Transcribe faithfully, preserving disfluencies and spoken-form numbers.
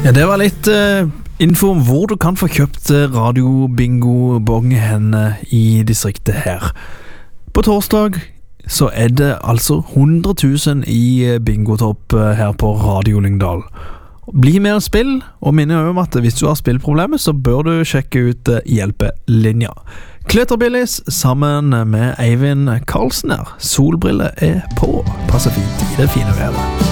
Ja, det var litt uh, info om hvor du kan få kjøpt uh, radio-bingo-bong henne i distriktet her. På torsdag så er det altså hundre tusen i uh, bingotopp uh, her på Radio Lyngdal. Bli med og spill, og minner jo om at hvis du har spillproblemer så bør du sjekke ut uh, hjelpelinja. Kletterbillis sammen med Eivind Karlsen her. Solbrille er på. Passer fint i det fine været.